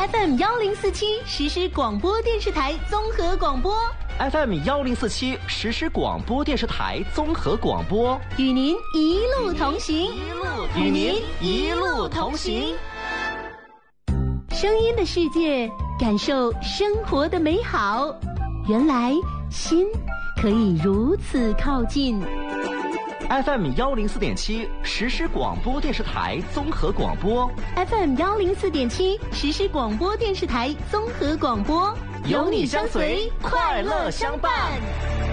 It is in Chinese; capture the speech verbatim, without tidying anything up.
F M 幺零四七实时广播电视台综合广播 ，F M 幺零四七实时广播电视台综合广播， 与您一路同行， 与您一路同行。 声音的世界，感受生活的美好。原来心可以如此靠近。 F M 幺零四点七实时广播电视台综合广播 ，F M 幺零四点七实时广播电视台综合广播， 有你相随，快乐相伴。